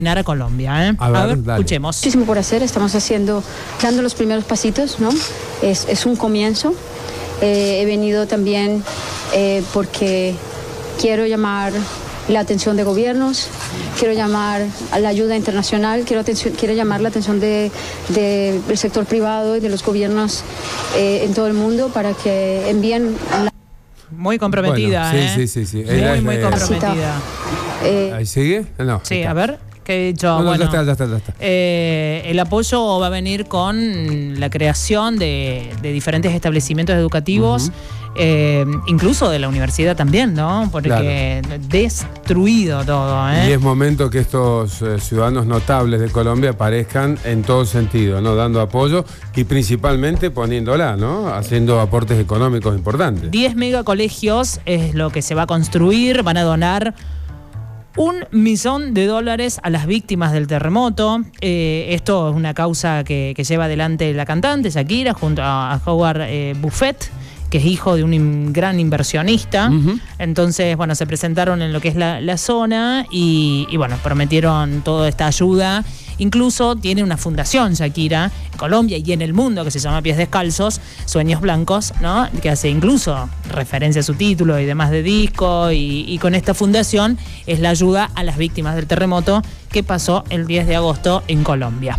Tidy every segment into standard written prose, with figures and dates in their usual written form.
a Colombia, ¿eh? A ver, escuchemos. Muchísimo por hacer, estamos dando los primeros pasitos, ¿no? Es un comienzo. He venido también porque quiero llamar la atención de gobiernos, quiero llamar a la ayuda internacional, quiero llamar la atención del sector privado y de los gobiernos en todo el mundo para que envíen Muy comprometida, bueno, sí. Muy comprometida. ¿Ahí sigue? No. Sí, a ver, ¿qué he dicho? No, bueno, ya está. El apoyo va a venir con la creación de diferentes establecimientos educativos, incluso de la universidad también, ¿no? Porque destruido todo, ¿eh? Y es momento que estos ciudadanos notables de Colombia aparezcan en todo sentido, ¿no? Dando apoyo y principalmente poniéndola, ¿no? Haciendo aportes económicos importantes. 10 megacolegios es lo que se va a construir, van a donar $1 millón a las víctimas del terremoto. Esto es una causa que lleva adelante la cantante Shakira junto a Howard Buffett, que es hijo de un gran inversionista. Entonces, bueno, se presentaron en lo que es la zona y bueno, prometieron toda esta ayuda. Incluso tiene una fundación Shakira en Colombia y en el mundo que se llama Pies Descalzos, Sueños Blancos, ¿no? Que hace incluso referencia a su título y demás de disco. Y con esta fundación es la ayuda a las víctimas del terremoto que pasó el 10 de agosto en Colombia.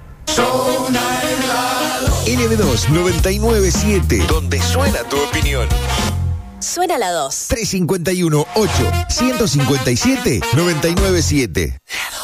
NB2 997, donde suena tu opinión. Suena la 2. 351-8-157-997.